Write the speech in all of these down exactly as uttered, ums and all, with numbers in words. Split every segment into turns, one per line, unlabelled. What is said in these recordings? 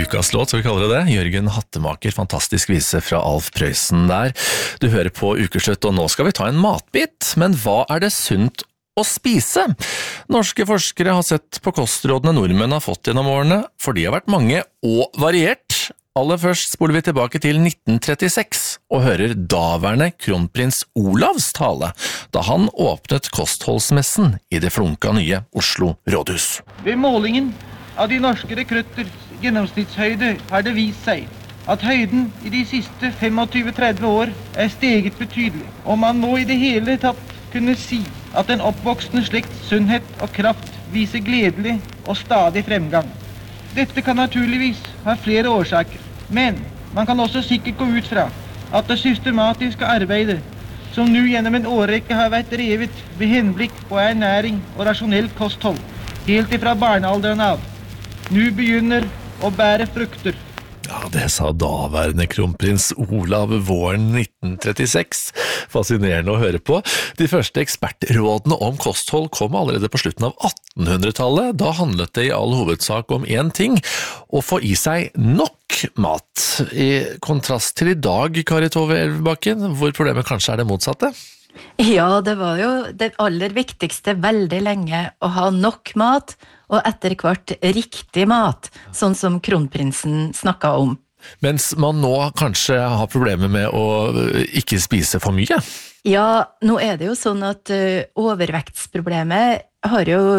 ukas låt, så vi kaller det det. Jørgen Hattemaker, fantastisk vise fra Alf Prøysen der. Du hører på Ukeslutt, og nå skal vi ta en matbit. Men hva er det sunt å spise? Norske forskere har sett på kostrådene nordmenn har fått gjennom årene, for de har vært mange og variert. Aller først spoler vi tilbake til nitten trettiseks og hører daværende kronprins Olavs tale, da han åpnet kostholdsmessen i det flunka nye Oslo rådhus.
Ved målingen av de norske rekrutters gjennomsnittshøyde har det vist seg at høyden i de siste tjuefem til tretti år er steget betydelig, og man må i det hele tatt kunne si at den oppvoksende slekts sunnhet og kraft viser gledelig og stadig fremgang. Dette kan naturligvis ha flere årsaker, men man kan også sikkert gå ut fra at det systematiske arbeidet som nå gjennom en årrekke har vært drevet med henblikk på ernæring og rasjonelt kosthold, helt ifra barnealderen av, nå begynner å bære frukter.
Ja, det sa daværende kronprins Olav våren nitten trettiseks. Fascinerende å høre på. De første ekspertrådene om kosthold kom allerede på slutten av attenhundretallet. Da handlet det i all hovedsak om én ting, å få i seg nok mat. I kontrast til i dag, Kari Tove Elvebakken, hvor problemet kanskje er det motsatte?
Ja, det var jo det aller viktigste veldig lenge å ha nok mat, og etter hvert riktig mat, sånn som kronprinsen snakket om.
Mens man nå kanskje har problemer med å ikke spise for mye?
Ja, nå er det jo sånn at uh, overvektsproblemet har jo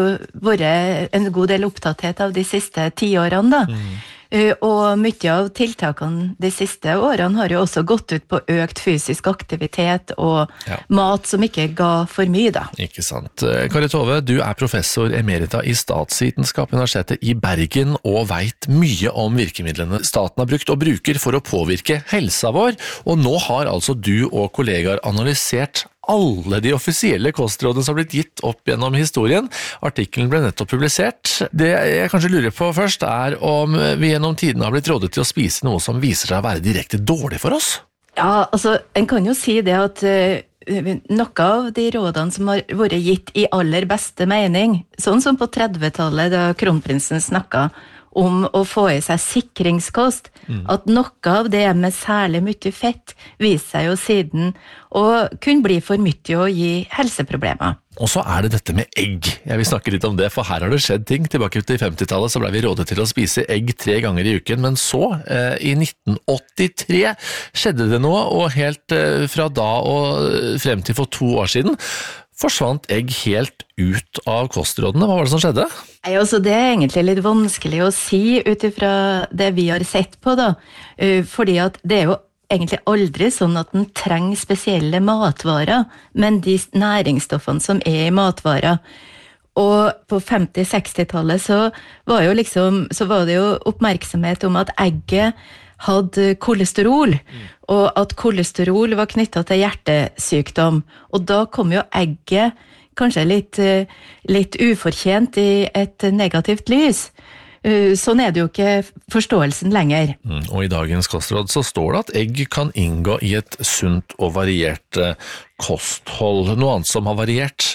vært en god del opptatthet av de siste tiårene da. Mm. Uh, og mye av tiltakene de siste årene har jo også gått ut på økt fysisk aktivitet og ja. Mat som ikke ga for mye da.
Ikke sant. Kari Tove, du er professor emerita i statsvitenskap ved Universitetet i Bergen og vet mye om virkemidlene staten har brukt og bruker for å påvirke helsa vår, og nå har altså du og kollegaer analysert alle de offisielle kostrådene som har blitt gitt opp gjennom historien. Artikkelen ble nettopp publisert. Det jeg kanskje lurer på først er om vi gjennom tiden har blitt rådet til å spise noe som viser seg å være direkte dårlig for oss?
Ja, altså, en kan jo si det at uh, noe av de rådene som har vært gitt i aller beste mening, sånn som på trettitallet da kronprinsen snakket om å få i seg sikringskost, mm. at noe av det med særlig mye fett viser seg jo siden å kunne bli for mye og gi helseproblemer.
Og så er det dette med egg. Jeg vil snakke litt om det, for her har det skjedd ting. Tilbake til femtitallet så ble vi rådet til å spise egg tre ganger i uken, men så, eh, i nitten åttitre, skjedde det noe, og helt eh, fra da og frem til for to år siden, forsvant egg helt ut av kostrådene. Hva var det som skjedde?
Nei, altså det er egentlig litt vanskelig å si utifra det vi har sett på da, fordi at det er jo egentlig aldri sånn at den trenger spesielle matvarer, men de næringsstoffene som er i matvarer. Og på femti-sekstitallet så var jo liksom, så var det jo oppmerksomhet om at egget hadde kolesterol, mm. og at kolesterol var knyttet til hjertesykdom. Og da kom jo egget kanskje litt, litt ufortjent i et negativt lys. Sånn er det jo ikke forståelsen lenger.
Mm, og i dagens kostråd så står det at egg kan inngå i et sunt og variert kosthold. Noe annet som har variert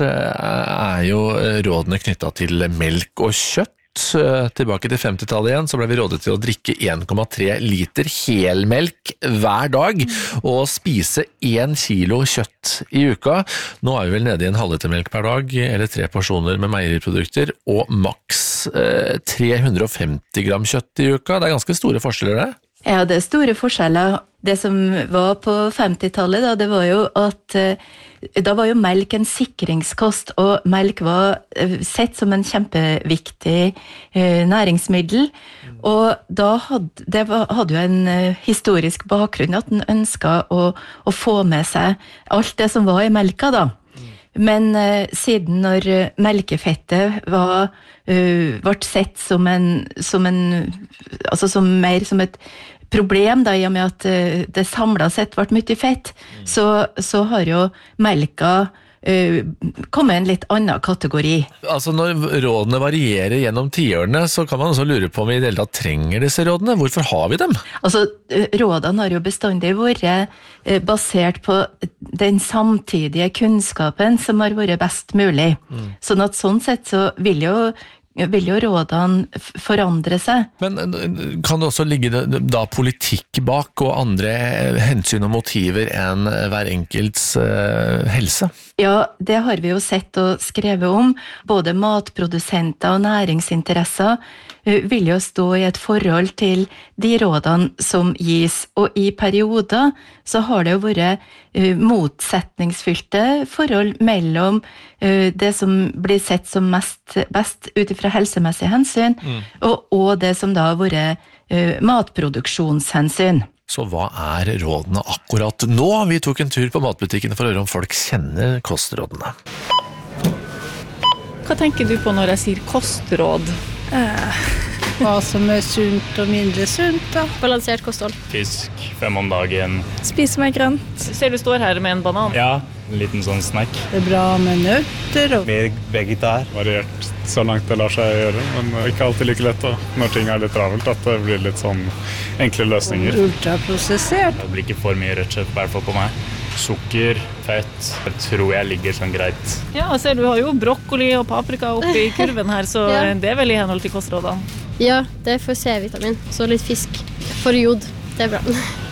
er jo rådene knyttet til melk og kjøtt. Tilbake til femtitallet igjen, så ble vi rådet til å drikke en komma tre liter helmelk hver dag, og spise én kilo kjøtt i uka. Nå er vi vel nede i en halv liter melk per dag, eller tre porsjoner med meieriprodukter, og maks eh, tre hundre og femti gram kjøtt i uka. Det er ganske store forskjeller det.
Ja, det er store forskjeller. Det som var på femtitallet da, det var jo at da var jo melk en sikringskost, og melk var sett som en kjempeviktig næringsmiddel, og da hadde, det var, hadde jo en historisk bakgrunn at den ønsket å, å få med seg alt det som var i melka da. Men uh, siden når melkefettet var, uh, ble sett som en, som en, altså som mer som et problem da, i og med at uh, det samlet sett ble mye fett, mm. så, så har jo melka uh, kommet en litt annen kategori.
Altså når rådene varierer gjennom tiårene, så kan man også lure på om vi i det hele tatt trenger disse rådene. Hvorfor har vi dem?
Altså, rådene har jo bestandig vært uh, basert på den samtidige kunnskapen som har vært best mulig. Mm. Sånn at sånn sett så vil jo vil jo rådene f- forandre seg.
Men kan det også ligge da politikk bak og andre hensyn og motiver enn hver enkelts eh, helse?
Ja, det har vi jo sett og skrevet om. Både matprodusenter og næringsinteresser eh, vil jo stå i et forhold til de rådene som gis, og i perioder så har det jo vært uh, motsetningsfylte forhold mellom uh, det som blir sett som mest, best ut ifra helsemessige hensyn, mm. og, og det som da har vært uh, matproduksjonshensyn.
Så hva er rådene akkurat nå? Vi tok en tur på matbutikken for å høre om folk kjenner kostrådene.
Hva tenker du på når jeg sier kostråd?
Eh, hva som er sunt og mindre sunt da.
Balansert kosthold.
Fisk, fem om dagen.
Spise mer grønt.
Ser du står her med en banan.
Ja, en liten sånn snack.
Det er bra med nøtter. Og
Mer vegetar.
Variert så langt det lar seg gjøre, men ikke alltid like lett da, når ting er litt travelt, at det blir litt sånn enkle løsninger.
ultraprosessert.
Det blir ikke for mye rødt kjøtt, i hvert fall på meg. Sukker, fett, jeg tror jeg ligger sånn greit.
Ja, ser du har jo brokkoli og paprika oppi kurven her, så
Ja.
det er vel i henhold til kostrådene.
Ja, det er for C-vitamin. Så litt fisk. For jod. Det er bra.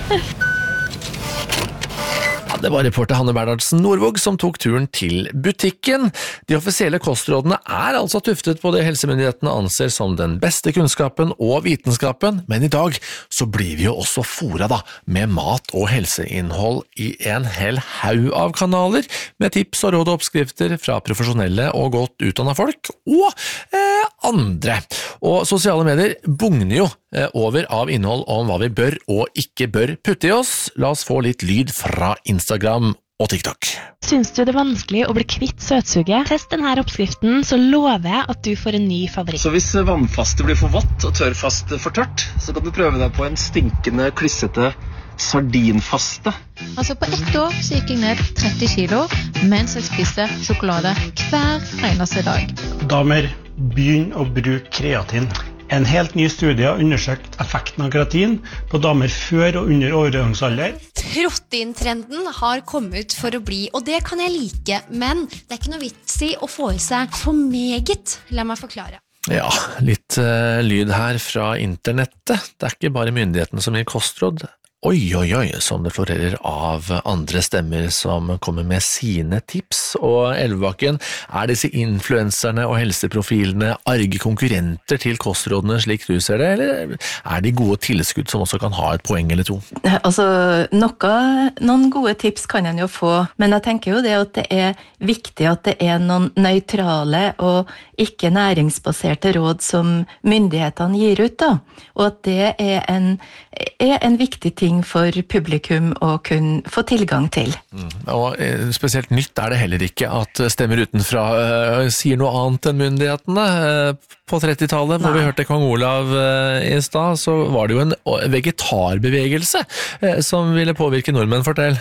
Ja, det var reporter Hanne Bernhardsen Nordvåg som tok turen til butikken. De offisielle kostrådene er altså tuftet på det helsemyndighetene anser som den beste kunnskapen og vitenskapen, men i dag så blir vi jo også fôret da med mat- og helseinnhold i en hel haug av kanaler, med tips og råd og oppskrifter fra profesjonelle og godt utdannede folk, og eh, andre. Og sosiale medier bugner jo eh, over av innhold om hva vi bør og ikke bør putte i oss. La oss få litt lyd fra Instagram og TikTok.
Syns du det er vanskelig å bli kvitt søtsuget? Test denne oppskriften, så lover jeg at du får en ny favoritt.
Så hvis vannfaste blir for vått og tørrfast for tørt, så kan du prøve deg på en stinkende, klissete sardinfaste.
Altså på ett år så gikk jeg ned tretti kilo, mens jeg spiste sjokolade hver eneste dag.
Damer, begynn å bruke kreatin. En helt ny studie har undersøkt effekten av kreatin på damer før og under overgangsalder.
Proteintrenden har kommet for å bli, og det kan jeg like, men det er ikke noe vits i å få i seg for meget. La meg forklare.
Ja, litt uh, lyd her fra internettet. Det er ikke bare myndighetene som gir kostråd. Oi, oi, oi, som det florerer av andre stemmer som kommer med sine tips. Og Elvebakken, er disse influenserne og helseprofilene arge konkurrenter til kostrådene slik du ser det, eller er de gode tilskudd som også kan ha et poeng eller to?
Altså, noe, noen gode tips kan en jo få, men jeg tenker jo det at det er viktig at det er noen nøytrale og ikke næringsbaserte råd som myndighetene gir ut, da. Og at det er en, er en viktig ting for publikum å kunne få tilgang til.
Mm. Og spesielt nytt er det heller ikke at stemmer utenfra uh, sier noe annet enn myndighetene. Uh, på trettitallet, hvor vi hørte Kong Olav uh, i stad, så var det jo en vegetarbevegelse uh, som ville påvirke nordmenn, fortell.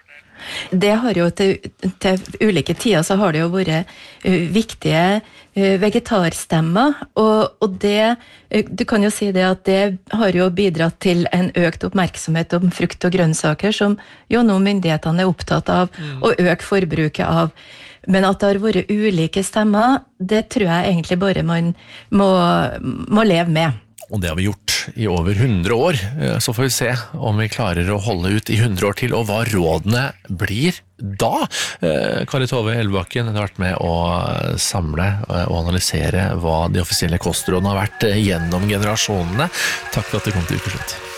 Det har jo til, til ulike tider så har det jo vært uh, viktige uh, vegetarstemmer, og, og det, uh, du kan jo si det at det har jo bidratt til en økt oppmerksomhet om frukt og grønnsaker, som jo nå myndighetene er opptatt av mm. å øke forbruket av. Men at det har vært ulike stemmer, det tror jeg egentlig bare man må, må leve med.
Og det har vi gjort i over hundre år, så får vi se om vi klarer å holde ut i hundre år til, og hva rådene blir da. Kari Tove Elvebakken har vært med å samle og analysere hva de offisielle kostrådene har vært gjennom generasjonene. Takk for at du kom til Ukeslutt.